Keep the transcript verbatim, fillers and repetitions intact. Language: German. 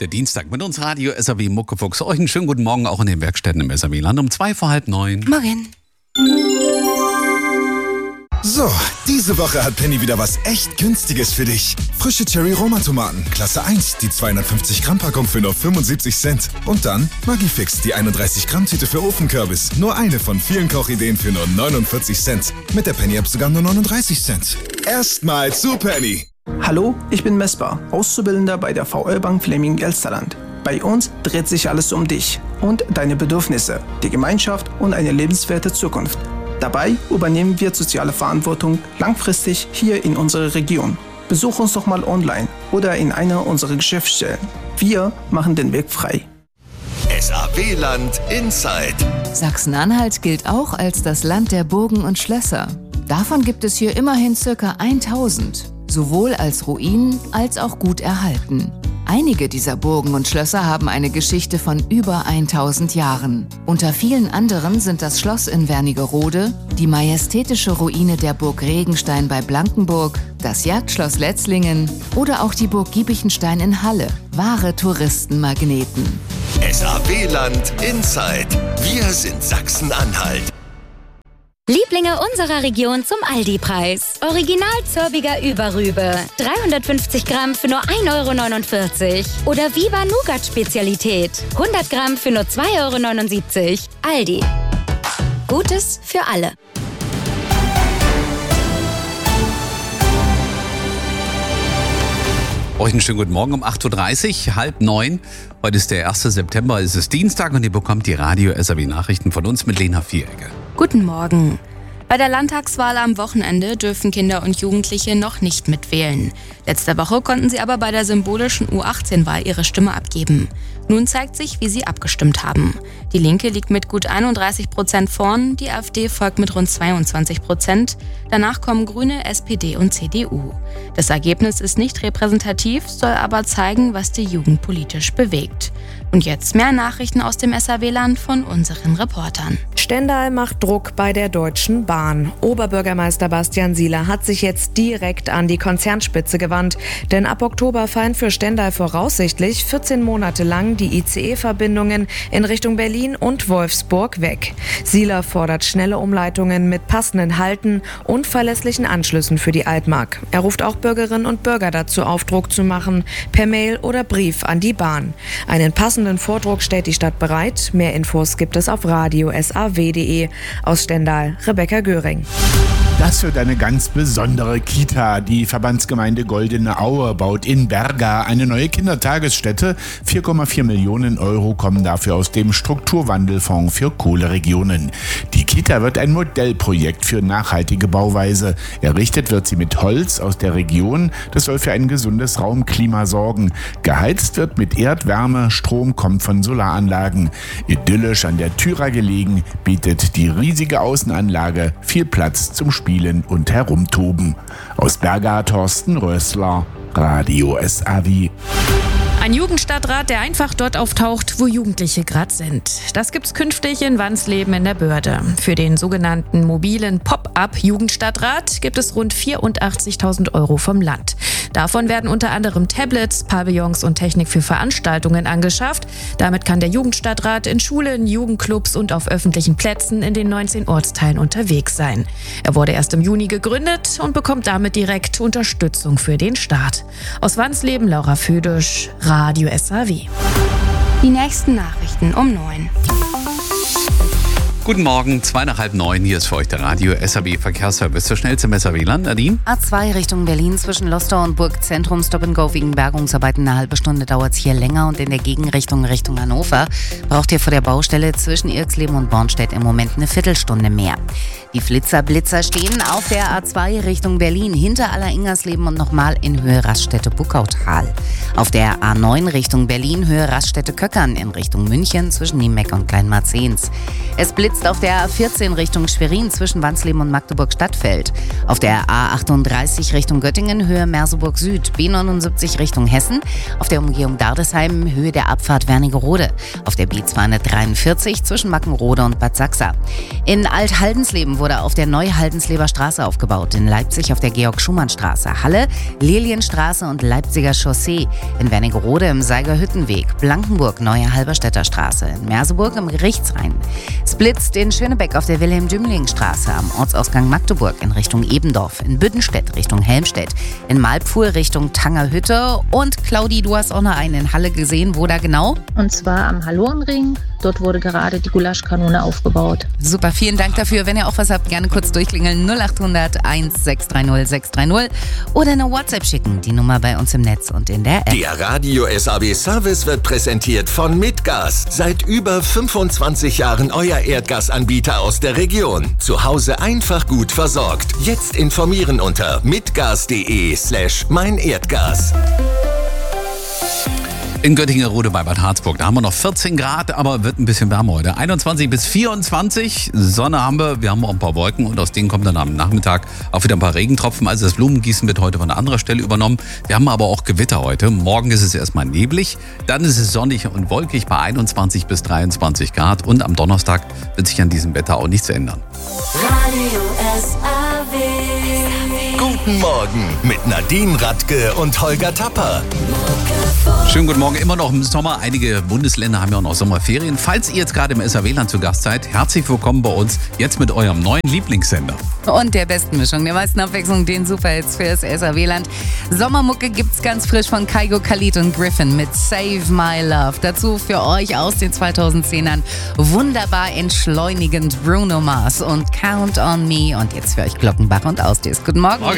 Der Dienstag mit uns Radio S R W Muckefuchs. Euch einen schönen guten Morgen auch in den Werkstätten im S R W-Land um zwei vor halb neun. Morgen. So, diese Woche hat Penny wieder was echt Günstiges für dich. Frische Cherry-Roma-Tomaten, Klasse eins, die zweihundertfünfzig Gramm Packung für nur fünfundsiebzig Cent. Und dann Maggi-Fix, die einunddreißig Gramm Tüte für Ofenkürbis. Nur eine von vielen Kochideen für nur neunundvierzig Cent. Mit der Penny-App sogar nur neununddreißig Cent. Erstmal zu Penny. Hallo, ich bin Mesper, Auszubildender bei der V L-Bank Fleming-Elsterland. Bei uns dreht sich alles um dich und deine Bedürfnisse, die Gemeinschaft und eine lebenswerte Zukunft. Dabei übernehmen wir soziale Verantwortung langfristig hier in unserer Region. Besuch uns doch mal online oder in einer unserer Geschäftsstellen. Wir machen den Weg frei. S R W-Land Inside. Sachsen-Anhalt gilt auch als das Land der Burgen und Schlösser. Davon gibt es hier immerhin ca. tausend, sowohl als Ruinen als auch gut erhalten. Einige dieser Burgen und Schlösser haben eine Geschichte von über tausend Jahren. Unter vielen anderen sind das Schloss in Wernigerode, die majestätische Ruine der Burg Regenstein bei Blankenburg, das Jagdschloss Letzlingen oder auch die Burg Giebichenstein in Halle. Wahre Touristenmagneten. S R W-Land Inside. Wir sind Sachsen-Anhalt. Lieblinge unserer Region zum Aldi-Preis. Original Zörbiger Überrübe. dreihundertfünfzig Gramm für nur ein Euro neunundvierzig. Oder Viva Nougat Spezialität. hundert Gramm für nur zwei Euro neunundsiebzig. Aldi. Gutes für alle. Euch einen schönen guten Morgen um acht Uhr dreißig, halb neun. Heute ist der erste September, es ist Dienstag und ihr bekommt die Radio S R W Nachrichten von uns mit Lena Vierecke. Guten Morgen. Bei der Landtagswahl am Wochenende dürfen Kinder und Jugendliche noch nicht mitwählen. Letzte Woche konnten sie aber bei der symbolischen U achtzehn Wahl ihre Stimme abgeben. Nun zeigt sich, wie sie abgestimmt haben. Die Linke liegt mit gut einunddreißig Prozent vorn, die AfD folgt mit rund zweiundzwanzig Prozent. Danach kommen Grüne, S P D und C D U. Das Ergebnis ist nicht repräsentativ, soll aber zeigen, was die Jugend politisch bewegt. Und jetzt mehr Nachrichten aus dem S R W-Land von unseren Reportern. Stendal macht Druck bei der Deutschen Bahn. Oberbürgermeister Bastian Sieler hat sich jetzt direkt an die Konzernspitze gewandt. Denn ab Oktober fallen für Stendal voraussichtlich vierzehn Monate lang die I C E-Verbindungen in Richtung Berlin und Wolfsburg weg. Sieler fordert schnelle Umleitungen mit passenden Halten und verlässlichen Anschlüssen für die Altmark. Er ruft auch Bürgerinnen und Bürger dazu auf, Druck zu machen, per Mail oder Brief an die Bahn. Einen passenden Vordruck stellt die Stadt bereit. Mehr Infos gibt es auf radio s a w punkt d e. Aus Stendal, Rebecca Göring. Das wird eine ganz besondere Kita. Die Verbandsgemeinde Goldene Aue baut in Berga eine neue Kindertagesstätte. vier Komma vier Millionen Euro kommen dafür aus dem Strukturwandelfonds für Kohleregionen. Die Kita wird ein Modellprojekt für nachhaltige Bauweise. Errichtet wird sie mit Holz aus der Region. Das soll für ein gesundes Raumklima sorgen. Geheizt wird mit Erdwärme, Strom kommt von Solaranlagen. Idyllisch an der Thyra gelegen, bietet die riesige Außenanlage viel Platz zum Spielen und Herumtoben. Aus Berga Thorsten Rössler, Radio S R W. Ein Jugendstadtrat, der einfach dort auftaucht, wo Jugendliche gerade sind. Das gibt's künftig in Wansleben in der Börde. Für den sogenannten mobilen Pop-up-Jugendstadtrat gibt es rund vierundachtzigtausend Euro vom Land. Davon werden unter anderem Tablets, Pavillons und Technik für Veranstaltungen angeschafft. Damit kann der Jugendstadtrat in Schulen, Jugendclubs und auf öffentlichen Plätzen in den neunzehn Ortsteilen unterwegs sein. Er wurde erst im Juni gegründet und bekommt damit direkt Unterstützung für den Start. Aus Wansleben, Laura Födisch, Radio S R W. Die nächsten Nachrichten um neun. Guten Morgen, zwei nach halb neun, hier ist für euch der Radio S R W Verkehrsservice. Der schnellste im S R W-Land, Nadine? A zwei Richtung Berlin zwischen Lostor und Burgzentrum, Stop and Go wegen Bergungsarbeiten. Eine halbe Stunde dauert es hier länger und in der Gegenrichtung Richtung Hannover braucht ihr vor der Baustelle zwischen Irxleben und Bornstedt im Moment eine Viertelstunde mehr. Die Flitzer-Blitzer stehen auf der A zwei Richtung Berlin hinter Aller-Ingersleben und nochmal in Höhe Raststätte-Buckautal. Auf der A neun Richtung Berlin Höhe Raststätte-Köckern in Richtung München zwischen Niemeck und Kleinmarzens. Es blitzt splitzt auf der A vierzehn Richtung Schwerin zwischen Wansleben und Magdeburg-Stadtfeld. Auf der A achtunddreißig Richtung Göttingen, Höhe Merseburg Süd. B neunundsiebzig Richtung Hessen. Auf der Umgehung Dardesheim, Höhe der Abfahrt Wernigerode. Auf der B zweihundertdreiundvierzig zwischen Mackenrode und Bad Sachsa. In Alt-Haldensleben wurde auf der Neu-Haldensleber Straße aufgebaut. In Leipzig auf der Georg-Schumann-Straße. Halle, Lilienstraße und Leipziger Chaussee. In Wernigerode im Seigerhüttenweg. Blankenburg, Neue Halberstädter Straße. In Merseburg im Gerichtsrhein. Splitzt in Schönebeck auf der Wilhelm-Dümling-Straße. Am Ortsausgang Magdeburg in Richtung Ebendorf. In Büddenstedt Richtung Helmstedt. In Malpfuhr Richtung Tangerhütte. Und Claudi, du hast auch noch einen in Halle gesehen. Wo da genau? Und zwar am Hallorenring. Dort wurde gerade die Gulaschkanone aufgebaut. Super, vielen Dank dafür. Wenn ihr auch was habt, gerne kurz durchklingeln. null acht hundert eins sechs drei null sechs drei null oder eine WhatsApp schicken. Die Nummer bei uns im Netz und in der App. Der Radio S A B Service wird präsentiert von Mitgas. Seit über fünfundzwanzig Jahren euer Erdgasanbieter aus der Region. Zu Hause einfach gut versorgt. Jetzt informieren unter mitgas.de slash mein Erdgas. In Göttingen-Rode bei Bad Harzburg. Da haben wir noch vierzehn Grad, aber wird ein bisschen wärmer heute. einundzwanzig bis vierundzwanzig. Sonne haben wir. Wir haben auch ein paar Wolken und aus denen kommen dann am Nachmittag auch wieder ein paar Regentropfen. Also das Blumengießen wird heute von einer anderen Stelle übernommen. Wir haben aber auch Gewitter heute. Morgen ist es erstmal neblig. Dann ist es sonnig und wolkig bei einundzwanzig bis dreiundzwanzig Grad. Und am Donnerstag wird sich an diesem Wetter auch nichts ändern. Radio S A W. Guten Morgen mit Nadine Radke und Holger Tapper. Schönen guten Morgen, immer noch im Sommer. Einige Bundesländer haben ja auch noch Sommerferien. Falls ihr jetzt gerade im S A W-Land zu Gast seid, herzlich willkommen bei uns jetzt mit eurem neuen Lieblingssender. Und der besten Mischung, der meisten Abwechslung, den Superhits für das S A W-Land. Sommermucke gibt's ganz frisch von Kygo, Khalid und Griffin mit Save My Love. Dazu für euch aus den zweitausendzehnern wunderbar entschleunigend Bruno Mars und Count on Me. Und jetzt für euch Glockenbach und Ausdisk. Guten Morgen. Morgen.